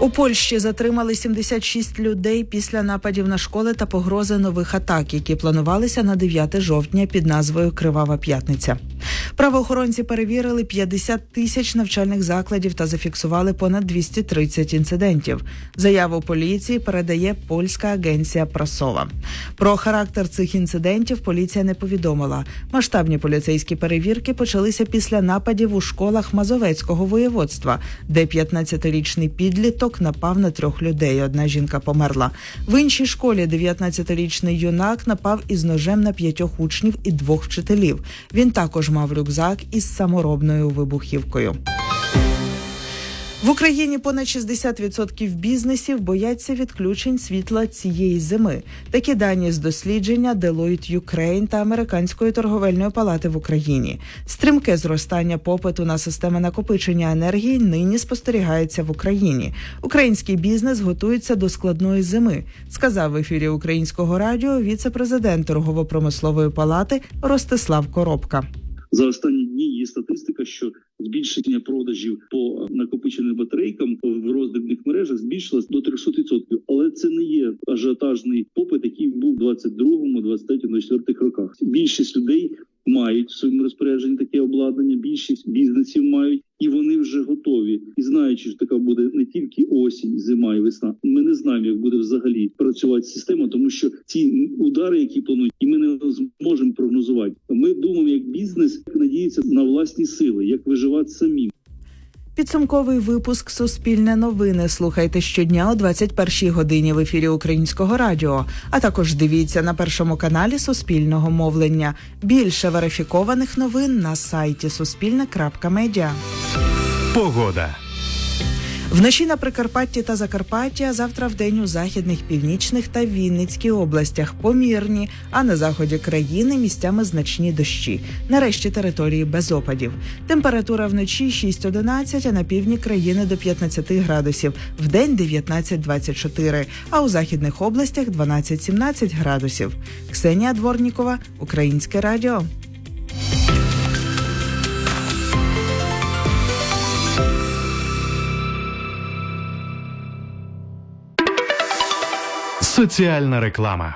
У Польщі затримали 76 людей після нападів на школи та погрози нових атак, які планувалися на 9 жовтня під назвою «Кривава п'ятниця». Правоохоронці перевірили 50 тисяч навчальних закладів та зафіксували понад 230 інцидентів. Заяву поліції передає польська агенція «Прасова». Про характер цих інцидентів поліція не повідомила. Масштабні поліцейські перевірки почалися після нападів у школах Мазовецького воєводства, де 15-річний підліток напав на 3 людей. Одна жінка померла. В іншій школі 19-річний юнак напав із ножем на 5 учнів і 2 вчителів. Він також мав рюкзак із саморобною вибухівкою. В Україні понад 60% бізнесів бояться відключень світла цієї зими. Такі дані з дослідження Deloitte Ukraine та Американської торговельної палати в Україні. Стрімке зростання попиту на системи накопичення енергії нині спостерігається в Україні. Український бізнес готується до складної зими, сказав в ефірі Українського радіо віце-президент торгово-промислової палати Ростислав Коробка. За останні дні є статистика, що збільшення продажів по накопиченим батарейкам в роздрібних мережах збільшилось до 300%. Але це не є ажіотажний попит, який був у 22-му, 23-му, 24-му роках. Більшість людей мають в своєму розпорядженні таке обладнання, більшість бізнесів мають, і вони вже готові. І знаючи, що така буде не тільки осінь, зима і весна, ми не знаємо, як буде взагалі працювати система, тому що ці удари, які планують, і ми не зможемо прогнозувати. Ми думаємо, як бізнес надіється на власні сили, як виживати самі. Підсумковий випуск «Суспільне новини» слухайте щодня о 21-й годині в ефірі Українського радіо, а також дивіться на Першому каналі Суспільного мовлення. Більше верифікованих новин на сайті suspilne.media. Погода. Вночі на Прикарпатті та Закарпатті, а завтра вдень у західних, північних та Вінницькій областях помірні, а на заході країни місцями значні дощі. На решті території без опадів. Температура вночі 6-11, а на півдні країни до 15 градусів, вдень 19-24, а у західних областях 12-17 градусів. Ксенія Дворнікова, Українське радіо. Соціальна реклама.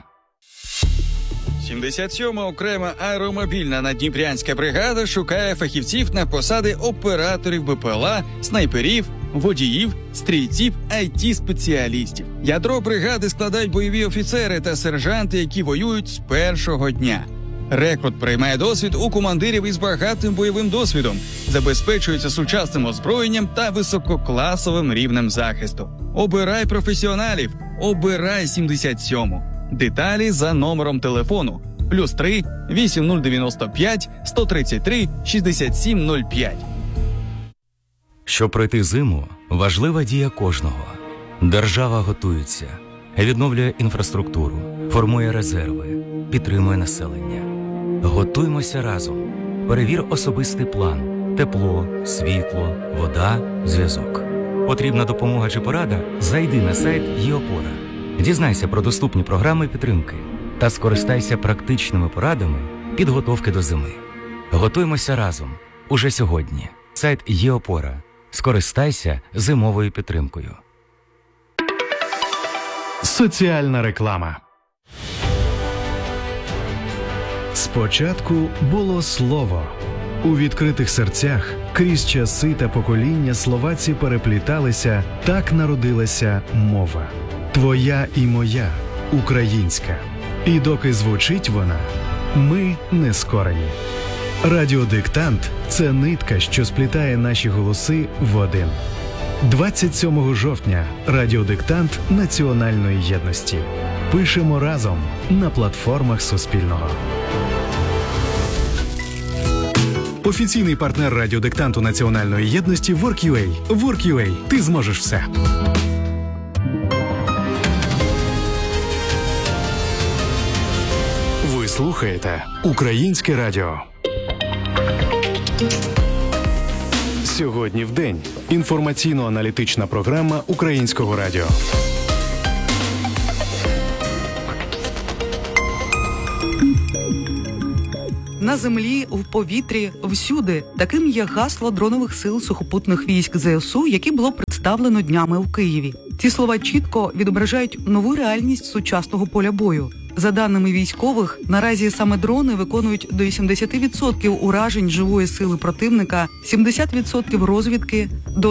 77-ма окрема аеромобільна наддніпрянська бригада шукає фахівців на посади операторів БПЛА, снайперів, водіїв, стрільців, IT-спеціалістів. Ядро бригади складають бойові офіцери та сержанти, які воюють з першого дня. Рекрут приймає досвід у командирів із багатим бойовим досвідом, забезпечується сучасним озброєнням та висококласовим рівнем захисту. Обирай професіоналів, обирай 77-му. Деталі за номером телефону +3 8095 133 6705. Щоб пройти зиму, важлива дія кожного. Держава готується, відновлює інфраструктуру, формує резерви, підтримує населення. Готуймося разом. Перевір особистий план. Тепло, світло, вода, зв'язок. Потрібна допомога чи порада? Зайди на сайт ЄОПОРА. Дізнайся про доступні програми підтримки та скористайся практичними порадами підготовки до зими. Готуймося разом. Уже сьогодні. Сайт ЄОПОРА. Скористайся зимовою підтримкою. Соціальна реклама. Спочатку було слово. У відкритих серцях крізь часи та покоління словаці перепліталися, так народилася мова. Твоя і моя, українська. І доки звучить вона, ми не скорені. Радіодиктант – це нитка, що сплітає наші голоси в один. 27 жовтня радіодиктант національної єдності. Пишемо разом на платформах Суспільного. Офіційний партнер радіодиктанту національної єдності WorkUA. WorkUA. Ти зможеш все. Ви слухаєте Українське радіо. Сьогодні в день. Інформаційно-аналітична програма Українського радіо. на землі, в повітрі, всюди. Таким є гасло дронових сил сухопутних військ ЗСУ, яке було представлено днями у Києві. Ці слова чітко відображають нову реальність сучасного поля бою. За даними військових, наразі саме дрони виконують до 80% уражень живої сили противника, 70% розвідки, до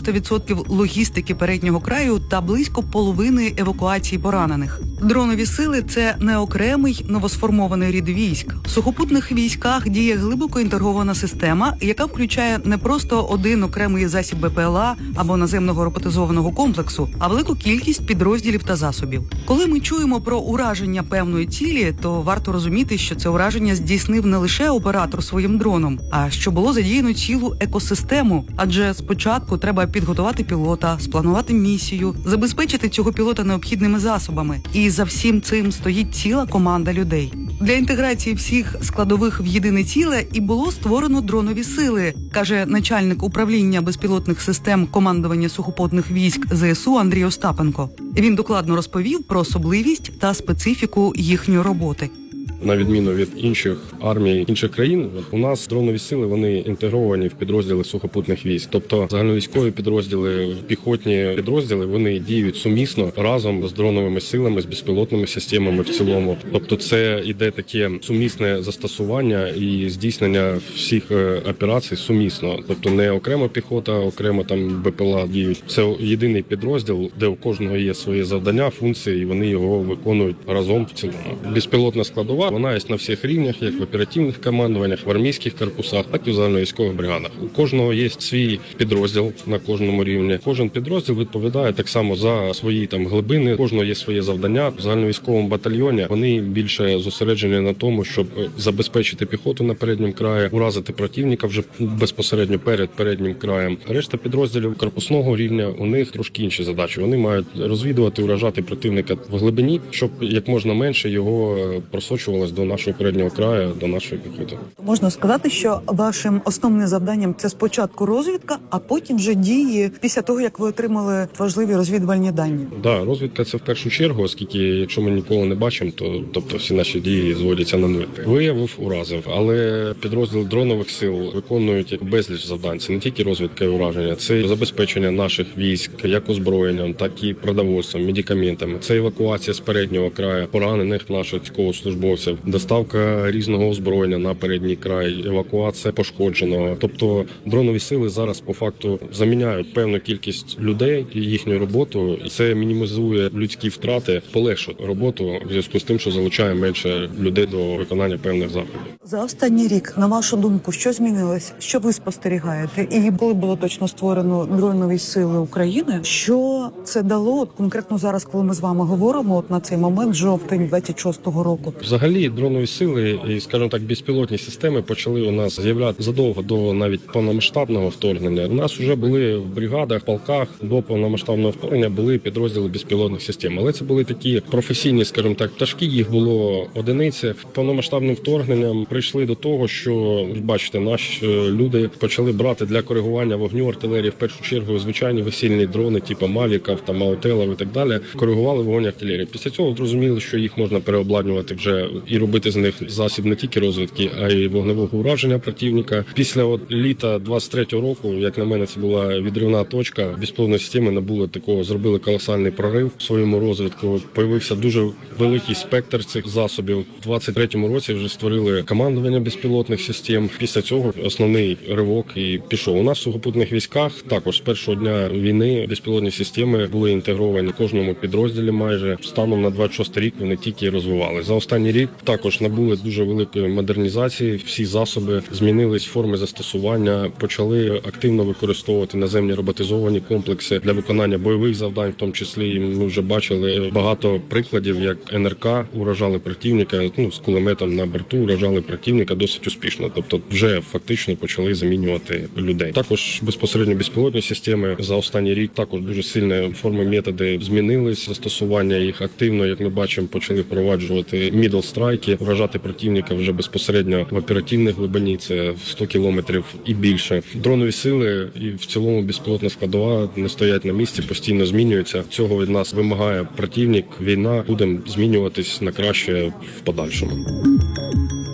90% логістики переднього краю та близько половини евакуації поранених. Дронові сили – це не окремий новосформований рід військ. В сухопутних військах діє глибоко інтегрована система, яка включає не просто один окремий засіб БПЛА або наземного роботизованого комплексу, а велику кількість підрозділів та засобів. Коли ми чуємо про ураження певної цілі, то варто розуміти, що це ураження здійснив не лише оператор своїм дроном, а що було задіяно цілу екосистему. Адже спочатку треба підготувати пілота, спланувати місію, забезпечити цього пілота необхідними засобами. І за всім цим стоїть ціла команда людей. Для інтеграції всіх складових в єдине ціле і було створено дронові сили, каже начальник управління безпілотних систем командування сухопутних військ ЗСУ Андрій Остапенко. Він докладно розповів про особливість та специфіку їхньої роботи. На відміну від інших армій інших країн, у нас дронові сили, вони інтегровані в підрозділи сухопутних військ. Тобто загальновійськові підрозділи, піхотні підрозділи, вони діють сумісно разом з дроновими силами, з безпілотними системами в цілому. Тобто це іде таке сумісне застосування і здійснення всіх операцій сумісно. Тобто не окремо піхота, окремо там БПЛА діють. Це єдиний підрозділ, де у кожного є свої завдання, функції, і вони його виконують разом в цілому. Безпілотна складова, вона є на всіх рівнях, як в оперативних командуваннях, в армійських корпусах, так і в загальновійськових бригадах. У кожного є свій підрозділ на кожному рівні. Кожен підрозділ відповідає так само за свої там глибини, у кожного є своє завдання. В загальновійськовому батальйоні вони більше зосереджені на тому, щоб забезпечити піхоту на передньому краї, уразити противника вже безпосередньо перед переднім краєм. Решта підрозділів корпусного рівня, у них трошки інші задачі. Вони мають розвідувати, уражати противника в глибині, щоб як можна менше його просочувалось до нашого переднього краю, до нашої піхоти. Можна сказати, що вашим основним завданням це спочатку розвідка, а потім вже дії після того, як ви отримали важливі розвідувальні дані. Да, розвідка це в першу чергу, оскільки якщо ми ніколи не бачимо, то тобто всі наші дії зводяться на нуль. Виявив, уразив, але підрозділ дронових сил виконують безліч завдань. Це не тільки розвідка і ураження, це забезпечення наших військ як озброєнням, так і продовольством, медикаментами. Це евакуація з переднього краю поранених наших військовослужбовців, доставка різного озброєння на передній край, евакуація пошкодженого. Тобто дронові сили зараз по факту заміняють певну кількість людей і їхню роботу. І це мінімізує людські втрати, полегшує роботу в зв'язку з тим, що залучає менше людей до виконання певних заходів. За останній рік, на вашу думку, що змінилось? Що ви спостерігаєте? І коли було точно створено дронові сили України? Що це дало конкретно зараз, коли ми з вами говоримо, на цей момент, жовтень 26-го року? Взагалі дронові сили і, скажімо так, безпілотні системи почали у нас з'являтися задовго до навіть повномасштабного вторгнення. У нас вже були в бригадах, полках до повномасштабного вторгнення були підрозділи безпілотних систем. Але це були такі професійні, скажімо так, пташки, їх було одиниці. Повномасштабним вторгненням прийшли до того, що, бачите, наші люди почали брати для коригування вогню артилерії, в першу чергу, звичайні весільні дрони, типу Мавіків, там, Маутелів і так далі, коригували вогонь артилерії. Після цього зрозуміли, що їх можна переобладнувати вже і робити з них засіб не тільки розвідки, а й вогневого ураження противника. Після літа 23-го року, як на мене, це була відривна точка. Безпілотні системи набули такого, зробили колосальний прорив в своєму розвитку. Появився дуже великий спектр цих засобів. У 23-му році вже створили командування безпілотних систем. Після цього основний ривок і пішов. У нас в сухопутних військах також з першого дня війни безпілотні системи були інтегровані в кожному підрозділі майже. Станом на 26 рік вони тільки розвивали. За останній рік також набули дуже великої модернізації. Всі засоби змінились, форми застосування, почали активно використовувати наземні роботизовані комплекси для виконання бойових завдань, в тому числі ми вже бачили багато прикладів, як НРК уражали противника, з кулеметом на борту уражали противника досить успішно. Тобто вже фактично почали замінювати людей. Також безпосередньо безпілотні системи за останній рік також дуже сильно форми, методи змінились, застосування їх активно, як ми бачимо, почали впроваджувати мідл-страйки, вражати противника вже безпосередньо в оперативній глибині, це 100 кілометрів і більше. Дронові сили і в цілому безпілотна складова не стоять на місці, постійно змінюються. Цього від нас вимагає противник, війна. Будемо змінюватись на краще в подальшому.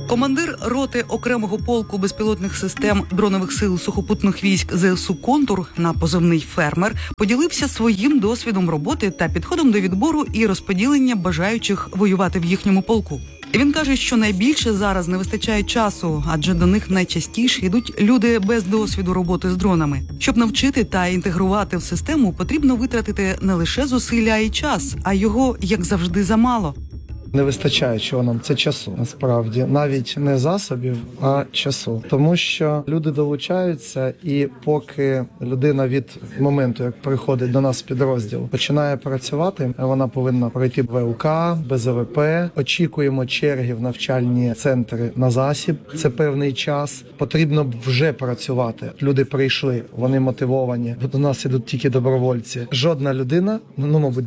Командир роти окремого полку безпілотних систем дронових сил сухопутних військ ЗСУ «Контур» на позивний «Фермер» поділився своїм досвідом роботи та підходом до відбору і розподілення бажаючих воювати в їхньому полку. Він каже, що найбільше зараз не вистачає часу, адже до них найчастіше йдуть люди без досвіду роботи з дронами. Щоб навчити та інтегрувати в систему, потрібно витратити не лише зусилля, а й час, а його, як завжди, замало. Не вистачає чого нам, це часу, насправді. Навіть не засобів, а часу. Тому що люди долучаються, і поки людина від моменту, як приходить до нас в підрозділ, починає працювати, вона повинна пройти ВЛК, БЗВП. Очікуємо черги в навчальні центри на засіб. Це певний час. Потрібно вже працювати. Люди прийшли, вони мотивовані. До нас ідуть тільки добровольці. Жодна людина, мабуть,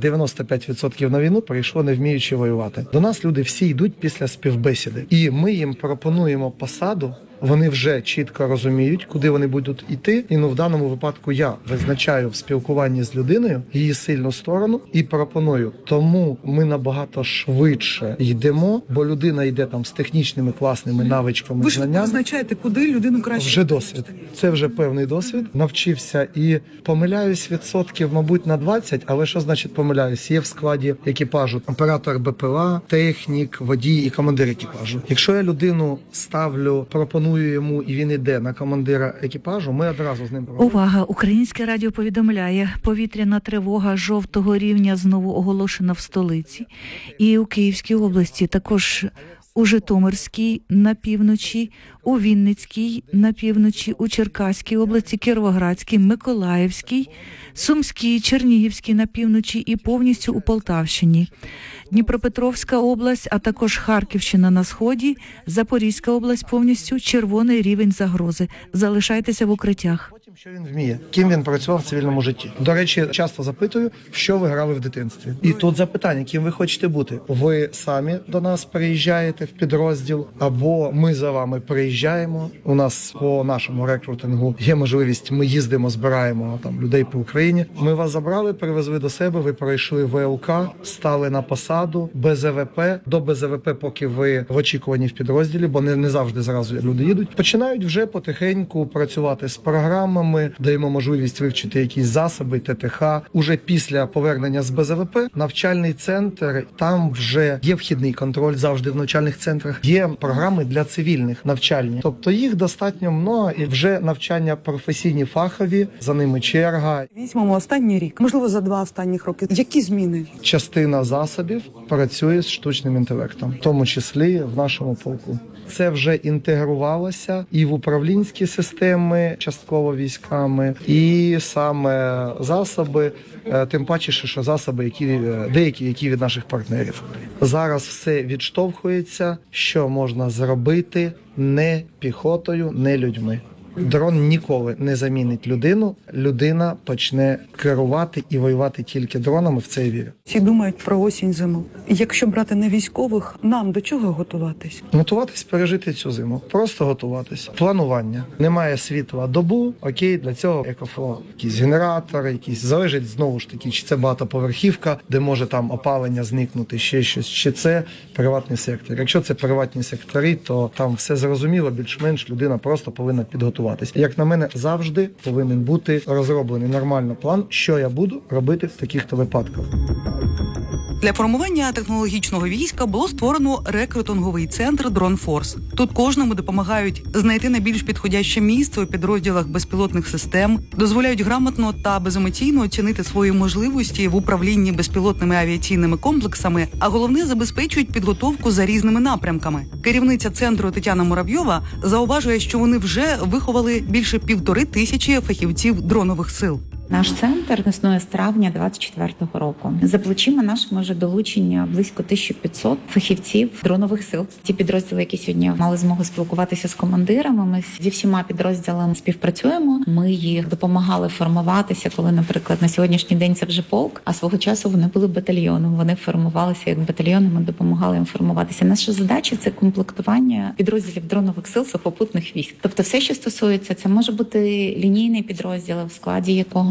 95% на війну прийшло не вміючи воювати. До нас люди всі йдуть після співбесіди. І ми їм пропонуємо посаду, вони вже чітко розуміють, куди вони будуть йти. І в даному випадку я визначаю в спілкуванні з людиною її сильну сторону і пропоную. Тому ми набагато швидше йдемо, бо людина йде там з технічними класними навичками, Ви ж знаннями. визначаєте, куди людину краще? Вже досвід. Це вже певний досвід. Навчився і помиляюсь відсотків, мабуть, на 20, але що значить помиляюсь? Є в складі екіпажу оператор БПЛА, технік, водій і командир екіпажу. Якщо я людину ставлю, пропоную йому, і він іде на командира екіпажу, ми одразу з ним проводимо. Увага! Українське радіо повідомляє, повітряна тривога жовтого рівня знову оголошена в столиці. І у Київській області, також у Житомирській на півночі, у Вінницькій на півночі, у Черкаській області, Кіровоградській, Миколаївській, Сумській, Чернігівській на півночі і повністю у Полтавщині. Дніпропетровська область, а також Харківщина на сході, Запорізька область повністю червоний рівень загрози. Залишайтеся в укриттях. Що він вміє, ким він працював в цивільному житті. До речі, часто запитую, в що ви грали в дитинстві. І тут запитання, ким ви хочете бути. Ви самі до нас приїжджаєте в підрозділ, або ми за вами приїжджаємо. У нас по нашому рекрутингу є можливість, ми їздимо, збираємо там людей по Україні. Ми вас забрали, привезли до себе, ви пройшли ВЛК, стали на посаду, БЗВП. До БЗВП, поки ви в очікуванні в підрозділі, бо не завжди зразу люди їдуть. Починають вже потихеньку працювати з програмами. Ми даємо можливість вивчити якісь засоби, ТТХ. Уже після повернення з БЗВП навчальний центр, там вже є вхідний контроль завжди в навчальних центрах. Є програми для цивільних навчальні. Тобто їх достатньо много і вже навчання професійні, фахові, за ними черга. Візьмемо останній рік, можливо, за 2 останніх роки. Які зміни? Частина засобів працює з штучним інтелектом, в тому числі в нашому полку. Це вже інтегрувалося і в управлінські системи, частково військами, і саме засоби, тим паче, що засоби, деякі від наших партнерів. Зараз все відштовхується, що можна зробити не піхотою, не людьми. Дрон ніколи не замінить людину. Людина почне керувати і воювати тільки дронами, в це я вірю. Всі думають про осінь-зиму. Якщо брати не військових, нам до чого готуватись? Готуватись, пережити цю зиму. Просто готуватись. Планування. Немає світла добу, окей, для цього екофло. Якийсь генератор, якийсь, залежить знову ж таки, чи це багатоповерхівка, де може там опалення зникнути, ще щось, чи це приватний сектор. Якщо це приватні сектори, то там все зрозуміло, більш-менш людина просто повинна підготуватись. Як на мене, завжди повинен бути розроблений нормально план, що я буду робити в таких-то випадках. Для формування технологічного війська було створено рекрутинговий центр Drone Force. Тут кожному допомагають знайти найбільш підходяще місце у підрозділах безпілотних систем, дозволяють грамотно та беземоційно оцінити свої можливості в управлінні безпілотними авіаційними комплексами, а головне – забезпечують підготовку за різними напрямками. Керівниця центру Тетяна Муравйова зауважує, що вони вже виховали більше 1500 фахівців дронових сил. Наш центр існує з травня 24-го року. За плечима нашими вже долучення близько 1500 фахівців дронових сил. Ті підрозділи, які сьогодні мали змогу спілкуватися з командирами, ми зі всіма підрозділами співпрацюємо. Ми їх допомагали формуватися, коли, наприклад, на сьогоднішній день це вже полк, а свого часу вони були батальйоном. Вони формувалися як батальйони, ми допомагали їм формуватися. Наша задача – це комплектування підрозділів дронових сил сухопутних військ. Тобто все, що стосується, це може бути лінійний підрозділ, в складі якого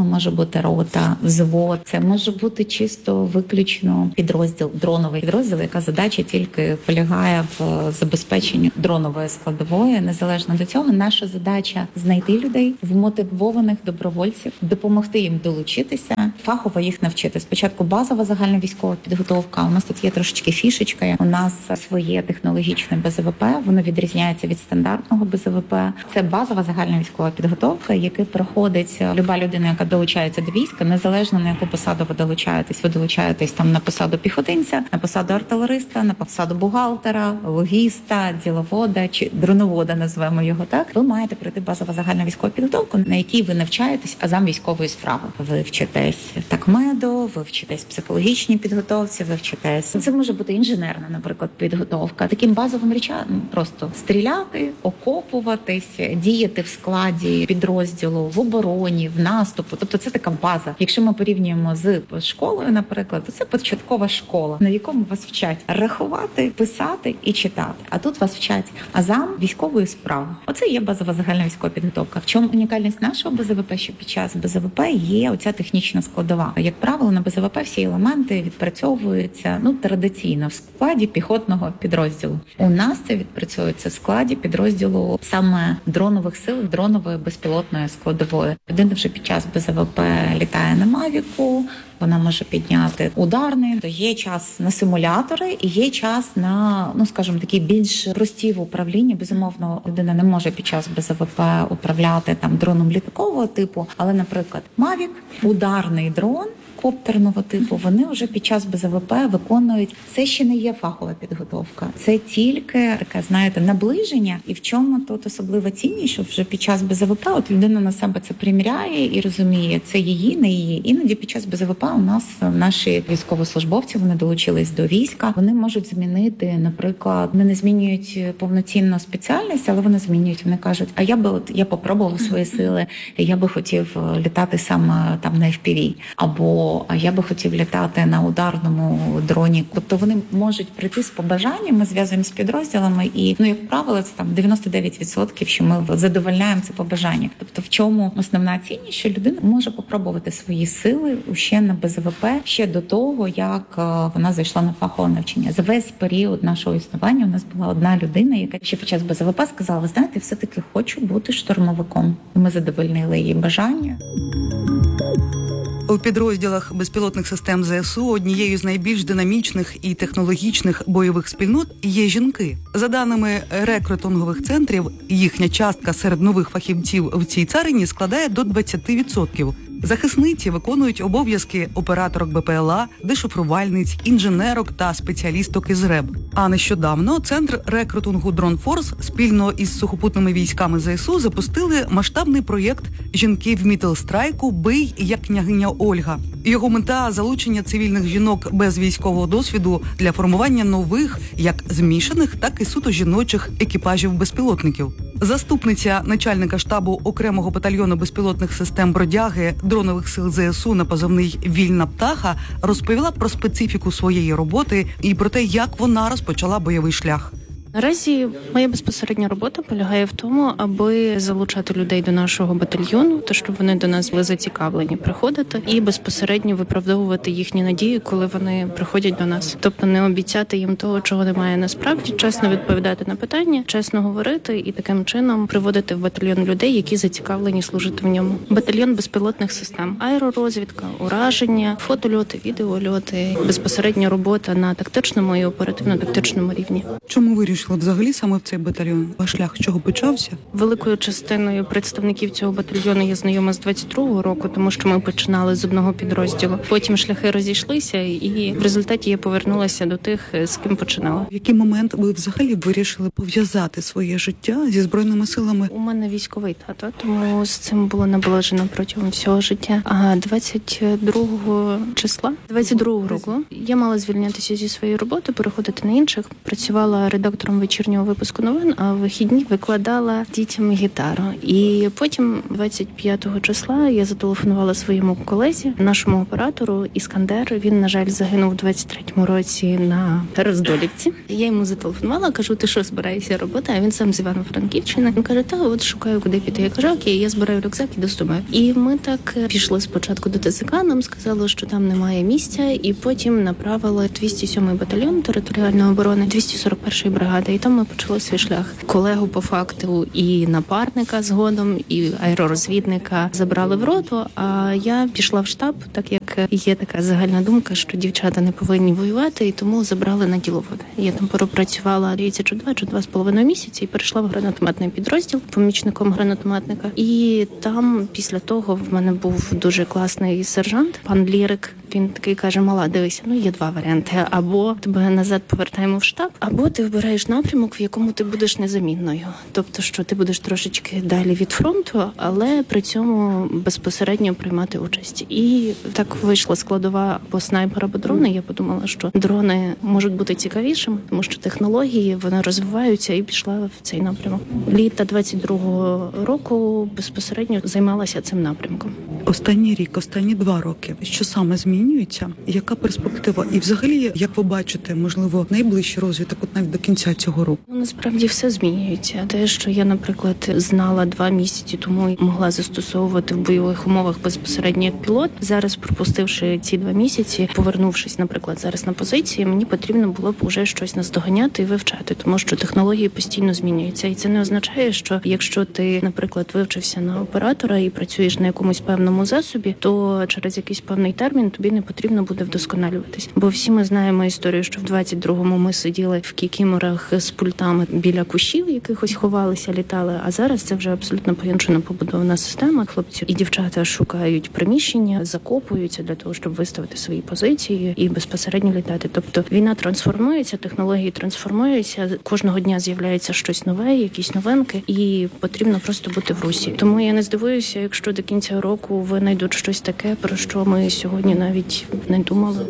може бути рота, взвод, це може бути чисто виключно підрозділ, дроновий підрозділ, яка задача тільки полягає в забезпеченні дронової складової. Незалежно до цього, наша задача знайти людей, вмотивованих добровольців, допомогти їм долучитися, фахово їх навчити. Спочатку базова загальна військова підготовка. У нас тут є трошечки фішечка. У нас своє технологічне БЗВП, воно відрізняється від стандартного БЗВП. Це базова загальна військова підготовка, яку проходить люба людина, яка долучається до війська, незалежно на яку посаду ви долучаєтесь. Ви долучаєтесь там на посаду піхотинця, на посаду артилериста, на посаду бухгалтера, логіста, діловода чи дроновода, назвемо його так. Ви маєте пройти базову загальну військову підготовку, на якій ви навчаєтесь азам військової справи. Ви вчитесь такмеду, ви вчитесь психологічній підготовці, ви вчитесь. Це може бути інженерна, наприклад, підготовка. Таким базовим речам просто стріляти, окопуватись, діяти в складі підрозділу, в обороні, в наступу. Тобто це така база. Якщо ми порівнюємо з школою, наприклад, то це початкова школа, на якому вас вчать рахувати, писати і читати. А тут вас вчать азам військової справи. Оце є базова загальна військова підготовка. В чому унікальність нашого БЗВП, що під час БЗВП є оця технічна складова. Як правило, на БЗВП всі елементи відпрацьовуються традиційно в складі піхотного підрозділу. У нас це відпрацьовується в складі підрозділу саме дронових сил, дронової безпілотної складової. Людина вже під час БЗВП літає на Мавіку, вона може підняти ударний, то є час на симулятори і є час на, скажімо, такі більш прості в управлінні. Безумовно, людина не може під час БЗВП управляти там дроном літакового типу, але, наприклад, Мавік, ударний дрон коптерного типу, вони вже під час БЗВП виконують. Це ще не є фахова підготовка. Це тільки таке, знаєте, наближення. І в чому тут особлива цінність, що вже під час БЗВП от людина на себе це приміряє і розуміє, це її, не її. Іноді під час БЗВП у нас наші військовослужбовці, вони долучились до війська, вони можуть змінити, наприклад, вони не змінюють повноцінну спеціальність, але вони змінюють. Вони кажуть, а я попробував свої сили, я би хотів літати саме там на FPV, або я би хотів літати на ударному дроні. Тобто вони можуть прийти з побажанням, ми зв'язуємося з підрозділами і, як правило, це там 99%, що ми задовольняємо це побажання. Тобто в чому основна цінність, що людина може попробувати свої сили ще на БЗВП, ще до того, як вона зайшла на фахове навчання. За весь період нашого існування у нас була одна людина, яка ще під час БЗВП сказала, ви знаєте, все-таки хочу бути штурмовиком. І ми задовольнили її бажання. У підрозділах безпілотних систем ЗСУ однією з найбільш динамічних і технологічних бойових спільнот є жінки. За даними рекрутингових центрів, їхня частка серед нових фахівців в цій царині складає до 20%. Захисниці виконують обов'язки операторок БПЛА, дешифрувальниць, інженерок та спеціалісток із РЕБ. А нещодавно Центр рекрутингу «Дронфорс» спільно із сухопутними військами ЗСУ запустили масштабний проєкт «Жінки в мітл-страйку. Бий, як княгиня Ольга». Його мета – залучення цивільних жінок без військового досвіду для формування нових, як змішаних, так і суто жіночих екіпажів безпілотників. Заступниця начальника штабу окремого батальйону безпілотних систем «Бродяги» дронових сил ЗСУ на позивний «Вільна птаха» розповіла про специфіку своєї роботи і про те, як вона розпочала бойовий шлях. Наразі моя безпосередня робота полягає в тому, аби залучати людей до нашого батальйону, то щоб вони до нас були зацікавлені приходити і безпосередньо виправдовувати їхні надії, коли вони приходять до нас. Тобто не обіцяти їм того, чого немає насправді, чесно відповідати на питання, чесно говорити і таким чином приводити в батальйон людей, які зацікавлені служити в ньому. Батальйон безпілотних систем, аеророзвідка, ураження, фотольоти, відеольоти, безпосередня робота на тактичному і оперативно-тактичному рівні. Чому вирішили взагалі саме в цей батальйон? Ваш шлях з чого почався? Великою частиною представників цього батальйону я знайома з 22-го року, тому що ми починали з одного підрозділу. Потім шляхи розійшлися, і в результаті я повернулася до тих, з ким починала. В який момент ви взагалі вирішили пов'язати своє життя зі Збройними силами? У мене військовий тато, тому з цим було наближено протягом всього життя. А 22 числа 22-го року я мала звільнятися зі своєї роботи, переходити на інших. Працювала редактором редактором вечірнього випуску новин, а в вихідні викладала дітям гітару. І потім 25 числа я зателефонувала своєму колезі, нашому оператору Іскандер. Він, на жаль, загинув у 23-му році на Роздолівці. Я йому зателефонувала, кажу, ти що, збираєшся робити? А він сам з Івано-Франківщини. Він каже, та от шукаю, куди піти. Я кажу, окей, я збираю рюкзак, іду з тобою. І ми так пішли спочатку до ТЦК, нам сказали, що там немає місця, і потім направили 207-й батальйон територіальної оборони, 241-ї бригади. І там ми почали свій шлях. Колегу по факту і напарника згодом, і аеророзвідника забрали в роту, а я пішла в штаб, так як є така загальна думка, що дівчата не повинні воювати, і тому забрали на діловоди. Я там пропрацювала 2,5 місяці і перейшла в гранатометний підрозділ помічником гранатометника. І там після того в мене був дуже класний сержант, пан Лірик. Він такий каже, мала, дивися, є два варіанти. Або тебе назад повертаємо в штаб, або ти вибираєш напрямок, в якому ти будеш незамінною. Тобто, що ти будеш трошечки далі від фронту, але при цьому безпосередньо приймати участь. І так вийшла складова або снайпер, або дрони. Я подумала, що дрони можуть бути цікавішими, тому що технології, вони розвиваються, і пішла в цей напрямок. Літа 22-го року безпосередньо займалася цим напрямком. Останній рік, останні 2 роки. Що саме змінюється? Яка перспектива? І взагалі, як ви бачите, можливо, найближчий розвиток от навіть до кінця цього року? Насправді все змінюється. Те, що я, наприклад, знала 2 місяці тому і могла застосовувати в бойових умовах безпосередньо як пілот, зараз, пропустивши ці 2 місяці, повернувшись, наприклад, зараз на позиції, мені потрібно було б уже щось наздоганяти і вивчати, тому що технології постійно змінюються. І це не означає, що якщо ти, наприклад, вивчився на оператора і працюєш на якомусь певному засобі, то через якийсь певний термін тобі не потрібно буде вдосконалюватись. Бо всі ми знаємо історію, що в 22-му ми сиділи в кікіморах з пультами біля кущів, якихось ховалися, літали, а зараз це вже абсолютно по-іншому побудована система. Хлопці і дівчата шукають приміщення, закопуються для того, щоб виставити свої позиції і безпосередньо літати. Тобто війна трансформується, технології трансформуються, кожного дня з'являється щось нове, якісь новинки, і потрібно просто бути в русі. Тому я не здивуюся, якщо до кінця року винайдуть щось таке, про що ми сьогодні навіть не думали.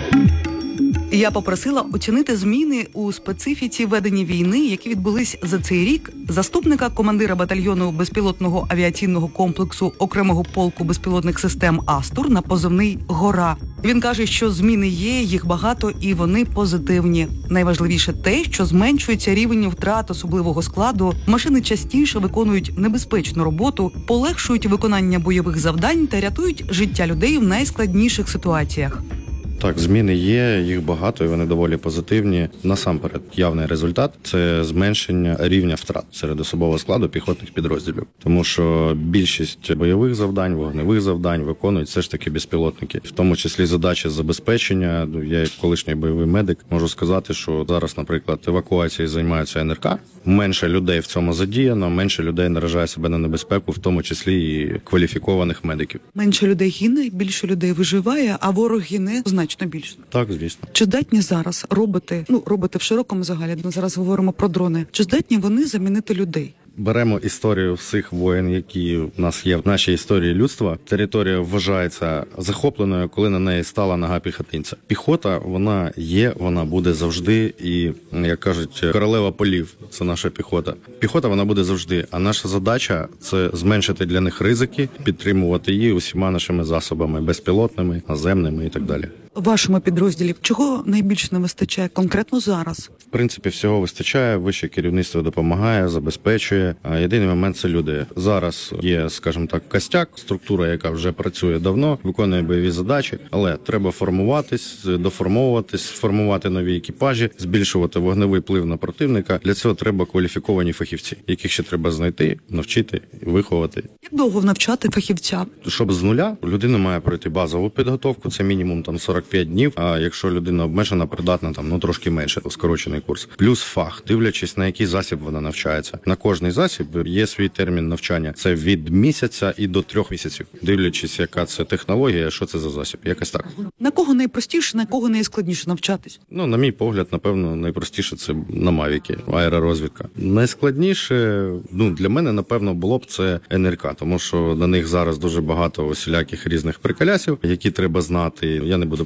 Я попросила оцінити зміни у специфіці ведення війни, які відбулись за цей рік, заступника командира батальйону безпілотного авіаційного комплексу окремого полку безпілотних систем «Астур» на позивний «Гора». Він каже, що зміни є, їх багато і вони позитивні. Найважливіше те, що зменшується рівень втрат особливого складу, машини частіше виконують небезпечну роботу, полегшують виконання бойових завдань та рятують життя людей в найскладніших ситуаціях. Так, зміни є, їх багато і вони доволі позитивні. Насамперед, явний результат – це зменшення рівня втрат серед особового складу піхотних підрозділів. Тому що більшість бойових завдань, вогневих завдань виконують все ж таки безпілотники. В тому числі задачі забезпечення. Я як колишній бойовий медик можу сказати, що зараз, наприклад, евакуацією займаються НРК. Менше людей в цьому задіяно, менше людей наражає себе на небезпеку, в тому числі і кваліфікованих медиків. Менше людей гине, більше людей виживає, а ворог гине значно більше. Так, звісно. Чи здатні зараз роботи в широкому загалі, ми зараз говоримо про дрони, чи здатні вони замінити людей? Беремо історію всіх воєн, які в нас є в нашій історії людства. Територія вважається захопленою, коли на неї стала нога піхотинця. Піхота, вона є, вона буде завжди, і, як кажуть, королева полів – це наша піхота. Піхота, вона буде завжди, а наша задача – це зменшити для них ризики, підтримувати її усіма нашими засобами, безпілотними, наземними і так далі. Вашому підрозділі чого найбільше не вистачає конкретно зараз? В принципі, всього вистачає, вище керівництво допомагає, забезпечує. Єдиний момент – це люди. Зараз є, скажімо так, костяк, структура, яка вже працює давно, виконує бойові задачі, але треба формуватись, доформовуватись, формувати нові екіпажі, збільшувати вогневий вплив на противника. Для цього треба кваліфіковані фахівці, яких ще треба знайти, навчити, виховати. Як довго навчати фахівця? Щоб з нуля людина має пройти базову підготовку, це мінімум 45 днів, а якщо людина обмежена, придатна, трошки менше, скорочений курс. Плюс фах, дивлячись, на який засіб вона навчається. На кожний засіб є свій термін навчання. Це від місяця і до 3 місяців. Дивлячись, яка це технологія, що це за засіб. Якось так. На кого найпростіше, на кого найскладніше навчатись? На мій погляд, напевно, найпростіше це на Мавіки, аеророзвідка. Найскладніше, для мене, напевно, було б це НРК, тому що на них зараз дуже багато усіляких різних приколясів, які треба знати. Я не буду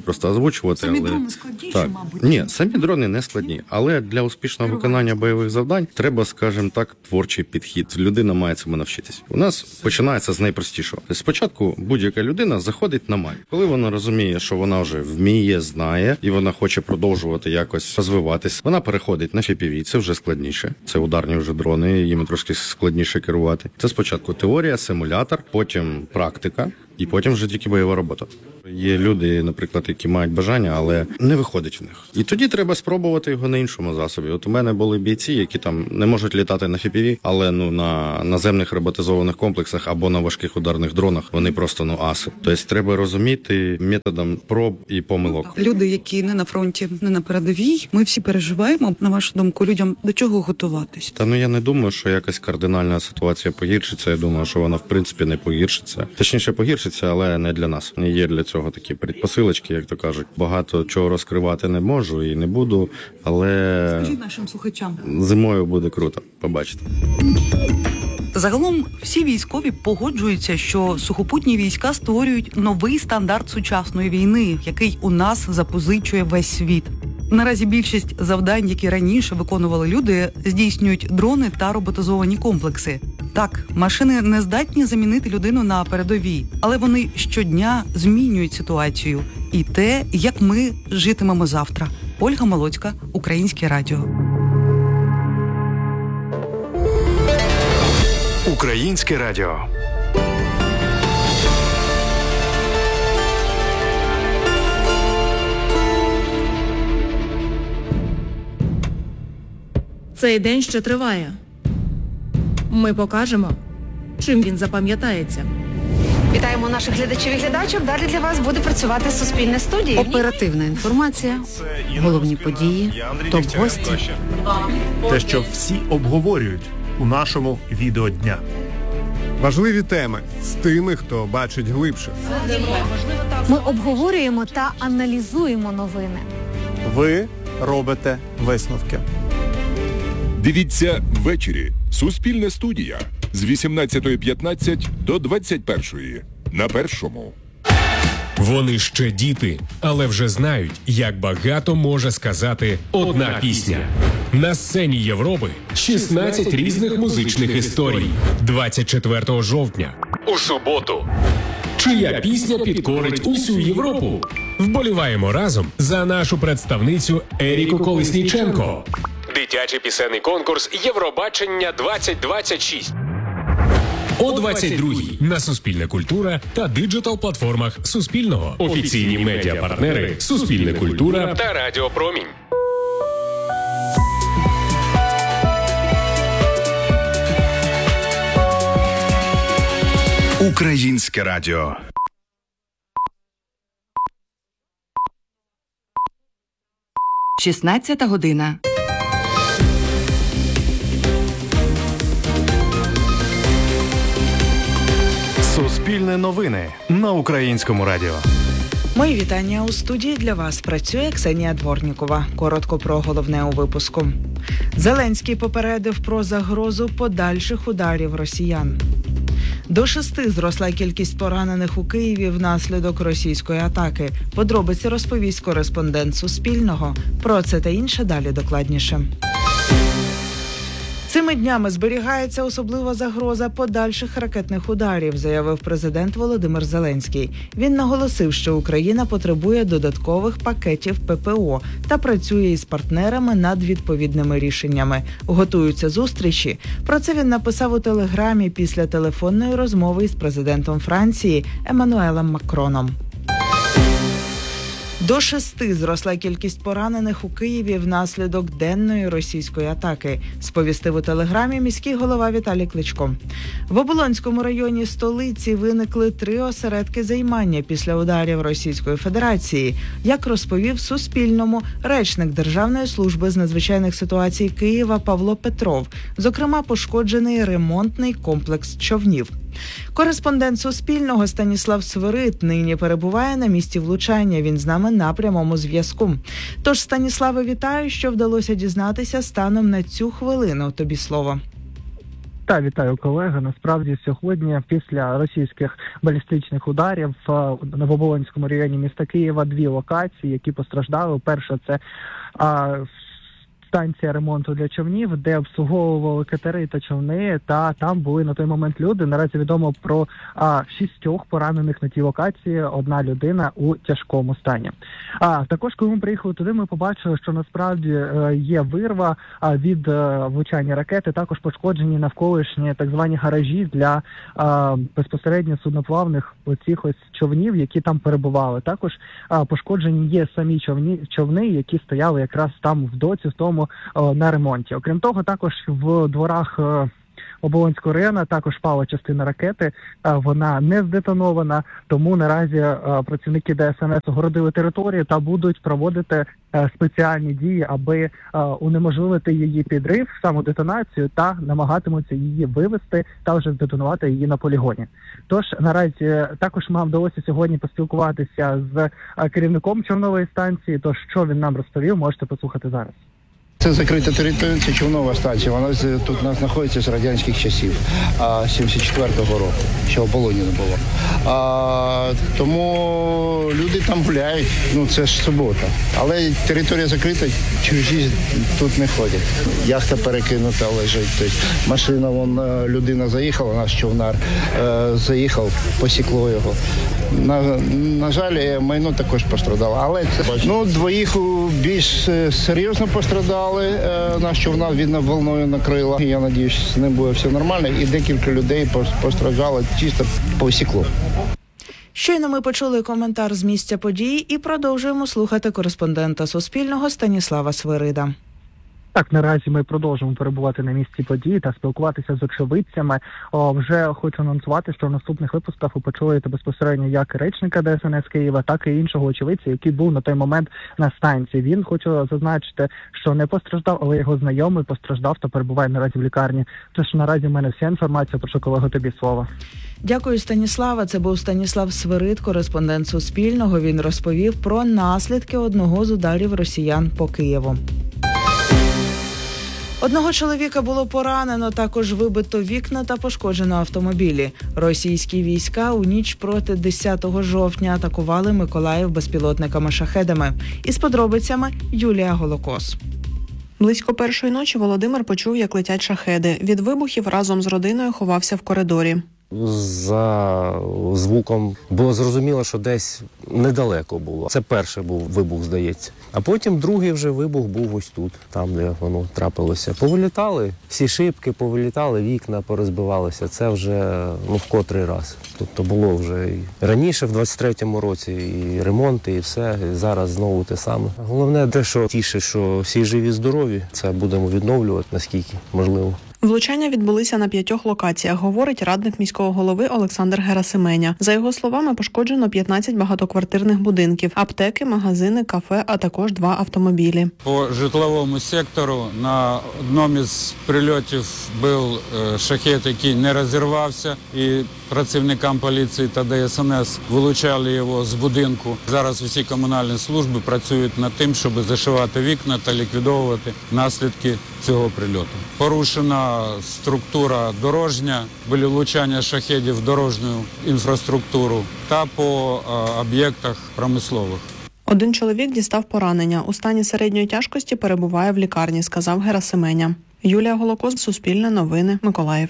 просто озвучувати. Самі але... дрони складніші, так. мабуть? Ні, самі дрони не складні, але для успішного виконання бойових завдань треба, скажімо так, творчий підхід. Людина має цьому навчитись. У нас починається з найпростішого. Спочатку будь-яка людина заходить на май. Коли вона розуміє, що вона вже вміє, знає, і вона хоче продовжувати якось розвиватись, вона переходить на FPV, це вже складніше. Це ударні вже дрони, їм трошки складніше керувати. Це спочатку теорія, симулятор, потім практика. І потім вже тільки бойова робота. Є люди, наприклад, які мають бажання, але не виходить в них. І тоді треба спробувати його на іншому засобі. От у мене були бійці, які там не можуть літати на FPV, але на наземних роботизованих комплексах або на важких ударних дронах вони просто аси. Тобто треба розуміти методом проб і помилок. Люди, які не на фронті, не на передовій, ми всі переживаємо. На вашу думку, людям до чого готуватись? Та я не думаю, що якась кардинальна ситуація погіршиться. Я думаю, що вона в принципі не погіршиться. Точніше, погіршиться, але не для нас. Не є для цього такі предпосилочки, як то кажуть. Багато чого розкривати не можу і не буду, але скажіть нашим слухачам. Зимою буде круто, побачите. Загалом всі військові погоджуються, що сухопутні війська створюють новий стандарт сучасної війни, який у нас запозичує весь світ. Наразі більшість завдань, які раніше виконували люди, здійснюють дрони та роботизовані комплекси. Так, машини не здатні замінити людину на передовій, але вони щодня змінюють ситуацію і те, як ми житимемо завтра. Ольга Молодька, Українське радіо. Українське радіо. Цей день ще триває. Ми покажемо, чим він запам'ятається. Вітаємо наших глядачів і глядачок. Далі для вас буде працювати Суспільне студія. Оперативна інформація, головні події, топ-гості. Те, що всі обговорюють у нашому відео дня. Важливі теми з тими, хто бачить глибше. Ми обговорюємо та аналізуємо новини. Ви робите висновки. Дивіться ввечері. Суспільне студія з 18:15 до 21:00 на Першому. Вони ще діти, але вже знають, як багато може сказати одна пісня. На сцені Європи 16 різних музичних історій. 24 жовтня. У суботу. Чия пісня підкорить усю Європу? Вболіваємо разом за нашу представницю Еріку Колесніченко. Дитячий пісенний конкурс Євробачення 2026. О 22-й на Суспільне культура та диджитал-платформах Суспільного. Офіційні медіапартнери Суспільне культура та Радіо Промінь. Українське радіо. – 16 година. Суспільне новини на Українському радіо. Мої вітання у студії. Для вас працює Ксенія Дворнікова. Коротко про головне у випуску. Зеленський попередив про загрозу подальших ударів росіян. До 6 зросла кількість поранених у Києві внаслідок російської атаки. Подробиці розповість кореспондент Суспільного. Про це та інше далі докладніше. Цими днями зберігається особлива загроза подальших ракетних ударів, заявив президент Володимир Зеленський. Він наголосив, що Україна потребує додаткових пакетів ППО та працює із партнерами над відповідними рішеннями. Готуються зустрічі. Про це він написав у Телеграмі після телефонної розмови із президентом Франції Еммануелем Макроном. До 6 зросла кількість поранених у Києві внаслідок денної російської атаки, сповістив у Телеграмі міський голова Віталій Кличко. В Оболонському районі столиці виникли 3 осередки займання після ударів Російської Федерації. Як розповів Суспільному речник Державної служби з надзвичайних ситуацій Києва Павло Петров, зокрема пошкоджений ремонтний комплекс човнів. Кореспондент Суспільного Станіслав Свирид нині перебуває на місці влучання. Він з нами на прямому зв'язку. Тож, Станіславе, вітаю, що вдалося дізнатися станом на цю хвилину. Тобі слово. Так, вітаю, колеги. Насправді сьогодні після російських балістичних ударів в Новооболонському районі міста Києва 2 локації, які постраждали. Перша – це станція ремонту для човнів, де обслуговували катери та човни, та там були на той момент люди. Наразі відомо про 6 поранених на тій локації, 1 людина у тяжкому стані. Також, коли ми приїхали туди, ми побачили, що насправді є вирва від влучання ракети, також пошкоджені навколишні так звані гаражі для безпосередньо судноплавних оцих ось човнів, які там перебували. Також пошкоджені є самі човни, які стояли якраз там в доці, в тому на ремонті. Окрім того, також в дворах Оболонського району також впала частина ракети, вона не здетонована, тому наразі працівники ДСНС огородили територію та будуть проводити спеціальні дії, аби унеможливити її підрив, самодетонацію та намагатимуться її вивести та вже здетонувати її на полігоні. Тож наразі також нам вдалося сьогодні поспілкуватися з керівником човнової станції, тож що він нам розповів, можете послухати зараз. Це закрита територія, це човнова станція. Вона тут у нас знаходиться з радянських часів, 74-го року, ще Оболоні не було. Тому люди там гуляють, це ж субота. Але територія закрита, чужі тут не ходять. Яхта перекинута лежить. Тобто машина, людина заїхала, наш човнар заїхав, посікло його. На жаль, майно також пострадало. Але 2 більш серйозно пострадали. Наш човнар, видно, волною накрила. Я сподіваюся, з ним буде все нормально. І декілька людей постраждало, чисто посікло. Щойно ми почули коментар з місця події і продовжуємо слухати кореспондента Суспільного Станіслава Свирида. Так, наразі ми продовжуємо перебувати на місці події та спілкуватися з очевидцями. Вже хочу анонсувати, що в наступних випусках ви почуєте безпосередньо як речника ДСНС Києва, так і іншого очевидця, який був на той момент на станції. Він, хочу зазначити, що не постраждав, але його знайомий постраждав та перебуває наразі в лікарні. Тож наразі в мене вся інформація, прошу, колего, тобі слово. Дякую, Станіслава. Це був Станіслав Свирид, кореспондент Суспільного. Він розповів про наслідки одного з ударів росіян по Києву. Одного чоловіка було поранено, також вибито вікна та пошкоджено автомобілі. Російські війська у ніч проти 10 жовтня атакували Миколаїв безпілотниками-шахедами. Із подробицями Юлія Голокос. Близько першої ночі Володимир почув, як летять шахеди. Від вибухів разом з родиною ховався в коридорі. За звуком було зрозуміло, що десь недалеко було. Це перший був вибух, здається. А потім другий вже вибух був ось тут, там, де воно трапилося. Повилітали, всі шибки повилітали, вікна порозбивалися. Це вже в котрий раз. Тобто було вже і раніше, в 23-му році, і ремонти, і все. І зараз знову те саме. Головне те, що тішить, що всі живі, здорові. Це будемо відновлювати, наскільки можливо. Влучання відбулися на 5 локаціях, говорить радник міського голови Олександр Герасименя. За його словами, пошкоджено 15 багатоквартирних будинків, аптеки, магазини, кафе, а також 2 автомобілі. По житловому сектору на одному із прильотів був шахет, який не розірвався, і працівникам поліції та ДСНС вилучали його з будинку. Зараз усі комунальні служби працюють над тим, щоб зашивати вікна та ліквідовувати наслідки цього прильоту. Порушена структура дорожня, були влучання шахедів в дорожню інфраструктуру та по об'єктах промислових. Один чоловік дістав поранення. У стані середньої тяжкості перебуває в лікарні, сказав Герасименя. Юлія Голокос, Суспільне новини, Миколаїв.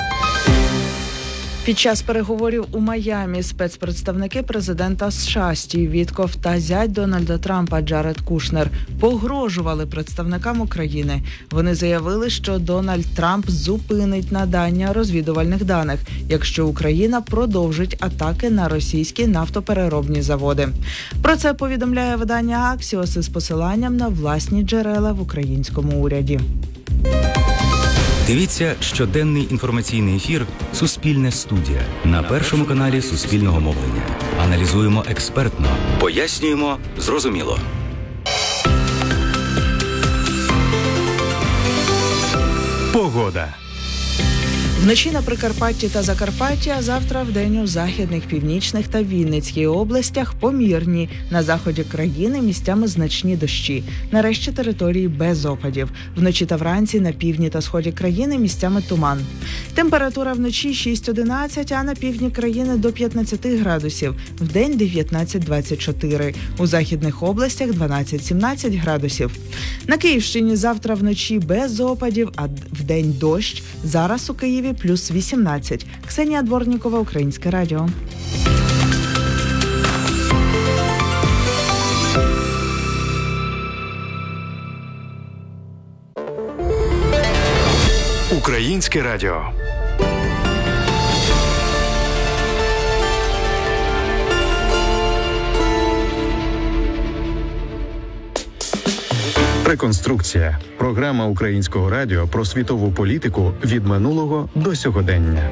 Під час переговорів у Майамі спецпредставники президента США Стів Віткоф та зять Дональда Трампа Джаред Кушнер погрожували представникам України. Вони заявили, що Дональд Трамп зупинить надання розвідувальних даних, якщо Україна продовжить атаки на російські нафтопереробні заводи. Про це повідомляє видання Axios із посиланням на власні джерела в українському уряді. Дивіться щоденний інформаційний ефір «Суспільне студія» на Першому каналі Суспільного мовлення. Аналізуємо експертно, пояснюємо зрозуміло. Погода. Вночі на Прикарпатті та Закарпатті, а завтра вдень у західних, північних та Вінницькій областях помірні. На заході країни місцями значні дощі. На решті території без опадів. Вночі та вранці на півдні та сході країни місцями туман. Температура вночі 6-11, а на півдні країни до 15 градусів. Вдень 19-24. У західних областях 12-17 градусів. На Київщині завтра вночі без опадів, а вдень дощ. Зараз у Києві плюс 18. Ксенія Дворнікова, Українське радіо. Українське радіо. Реконструкція. Програма Українського радіо про світову політику від минулого до сьогодення.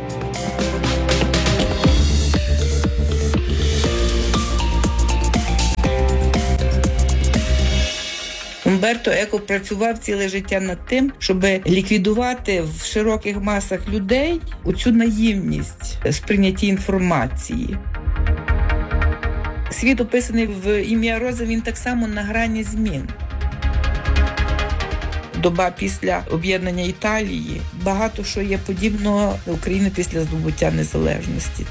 Умберто Еко працював ціле життя над тим, щоб ліквідувати в широких масах людей оцю наївність сприйняття інформації. Світ, описаний в «Ім'я Рози», він так само на грані змін. Доба після об'єднання Італії, багато що є подібного України після здобуття незалежності.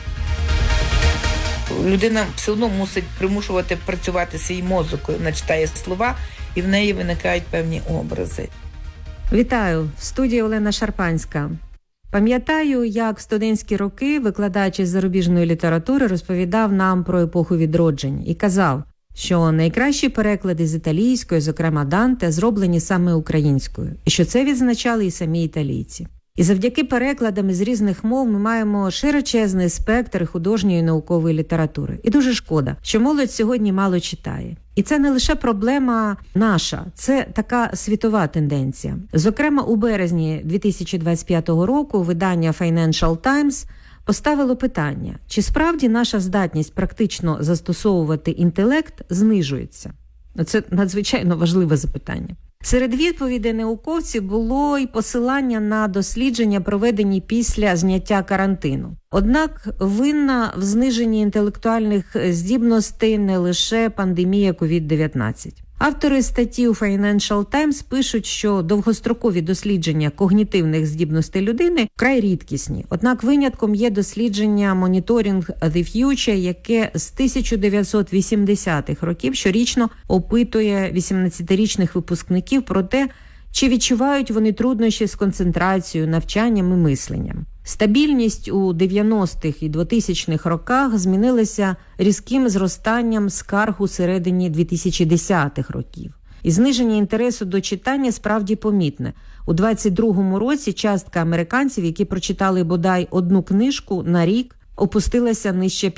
Людина все одно мусить примушувати працювати свій мозок, вона читає слова, і в неї виникають певні образи. Вітаю! В студії Олена Шарпанська. Пам'ятаю, як в студентські роки викладач із зарубіжної літератури розповідав нам про епоху відродження і казав, що найкращі переклади з італійської, зокрема Данте, зроблені саме українською, і що це відзначали і самі італійці. І завдяки перекладам із різних мов ми маємо широчезний спектр художньої і наукової літератури. І дуже шкода, що молодь сьогодні мало читає. І це не лише проблема наша, це така світова тенденція. Зокрема, у березні 2025 року видання Financial Times поставило питання, чи справді наша здатність практично застосовувати інтелект знижується? Це надзвичайно важливе запитання. Серед відповідей науковців було й посилання на дослідження, проведені після зняття карантину. Однак винна в зниженні інтелектуальних здібностей не лише пандемія COVID-19. Автори статті у Financial Times пишуть, що довгострокові дослідження когнітивних здібностей людини вкрай рідкісні. Однак винятком є дослідження Monitoring the Future, яке з 1980-х років щорічно опитує 18-річних випускників про те, чи відчувають вони труднощі з концентрацією, навчанням і мисленням. Стабільність у 90-х і 2000-х роках змінилася різким зростанням скарг у середині 2010-х років. І зниження інтересу до читання справді помітне. У 22-му році частка американців, які прочитали бодай одну книжку на рік, опустилася нижче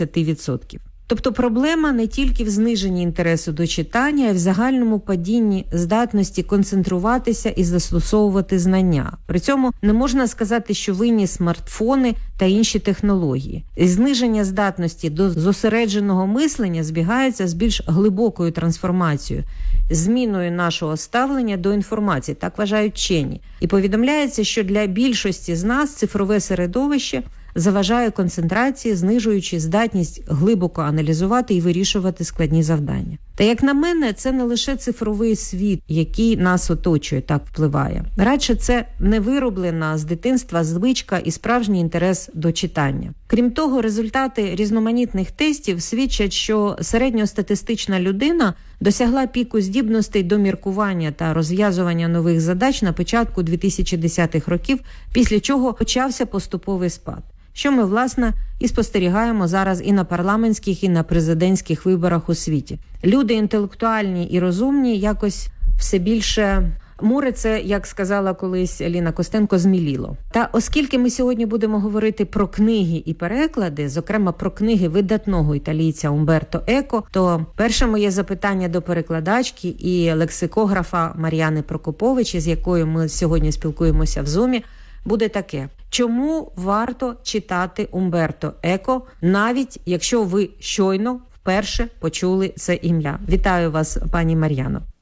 50%. Тобто проблема не тільки в зниженні інтересу до читання, а й в загальному падінні здатності концентруватися і застосовувати знання. При цьому не можна сказати, що винні смартфони та інші технології. І зниження здатності до зосередженого мислення збігається з більш глибокою трансформацією, зміною нашого ставлення до інформації, так вважають вчені. І повідомляється, що для більшості з нас цифрове середовище заважає концентрації, знижуючи здатність глибоко аналізувати і вирішувати складні завдання. Та, як на мене, це не лише цифровий світ, який нас оточує, так впливає. Радше це невироблена з дитинства звичка і справжній інтерес до читання. Крім того, результати різноманітних тестів свідчать, що середньостатистична людина досягла піку здібностей до міркування та розв'язування нових задач на початку 2010-х років, після чого почався поступовий спад. Що ми, власне, і спостерігаємо зараз і на парламентських, і на президентських виборах у світі. Люди інтелектуальні і розумні якось все більше море це, як сказала колись Ліна Костенко, зміліло. Та оскільки ми сьогодні будемо говорити про книги і переклади, зокрема про книги видатного італійця Умберто Еко, то перше моє запитання до перекладачки і лексикографа Мар'яни Прокопович, з якою ми сьогодні спілкуємося в Зумі, буде таке. Чому варто читати Умберто Еко, навіть якщо ви щойно вперше почули це ім'я? Вітаю вас, пані Мар'яно.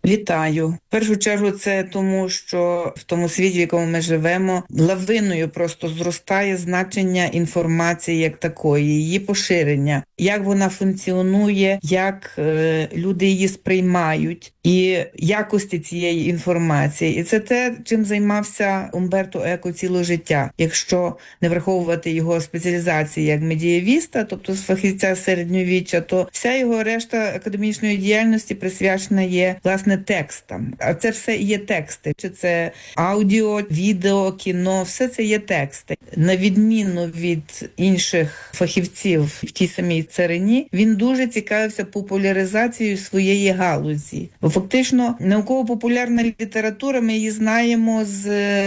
Вітаю. В першу чергу це тому, що в тому світі, в якому ми живемо, лавиною просто зростає значення інформації як такої, її поширення, як вона функціонує, як люди її сприймають і якості цієї інформації. І це те, чим займався Умберто Еко ціле життя. Якщо не враховувати його спеціалізації як медієвіста, тобто фахівця середньовіччя, то вся його решта академічної діяльності присвячена є, власне, текстам. А це все є тексти. Чи це аудіо, відео, кіно, все це є тексти. На відміну від інших фахівців в тій самій царині, він дуже цікавився популяризацією своєї галузі. Бо фактично науково-популярна література, ми її знаємо з